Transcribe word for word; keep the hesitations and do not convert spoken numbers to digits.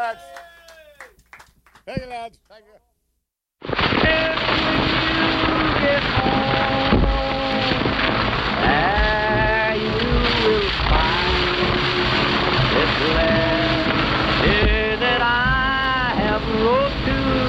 lads. Thank you, lads. Thank you. And when you get home, there you will find this letter that I have wrote to